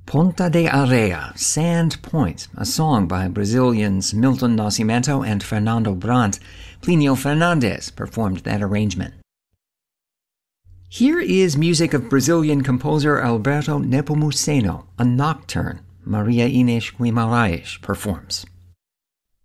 Ponta de Areia, Sand Point, a song by Brazilians Milton Nascimento and Fernando Brant. Plinio Fernandes performed that arrangement. Here is music of Brazilian composer Alberto Nepomuceno, a nocturne Maria Inês Guimarães performs.